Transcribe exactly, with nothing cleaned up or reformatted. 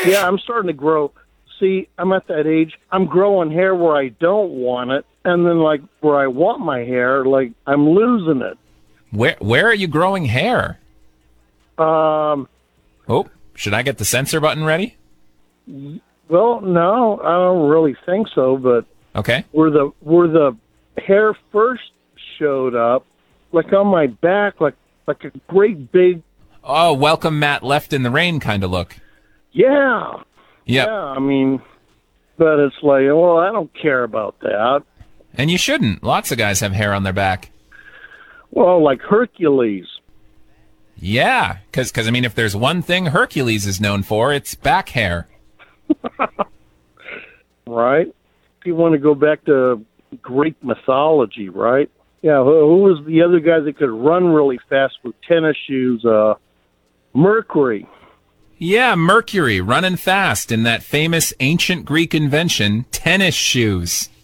Yeah, I'm starting to grow. See, I'm at that age. I'm growing hair where I don't want it, and then like where I want my hair, like I'm losing it. Where where are you growing hair? Um. Oh, should I get the censor button ready? Well, no, I don't really think so. But Okay. where the where the hair first showed up, like on my back, like like a great big. Oh, welcome Matt left in the rain kind of look. Yeah. Yep. Yeah. I mean, but it's like, well, I don't care about that. And you shouldn't. Lots of guys have hair on their back. Well, like Hercules. Yeah, because, I mean, if there's one thing Hercules is known for, it's back hair. Right? If you want to go back to Greek mythology, right? Yeah, who, who was the other guy that could run really fast with tennis shoes? Uh, Mercury. Yeah, Mercury, running fast in that famous ancient Greek invention, tennis shoes.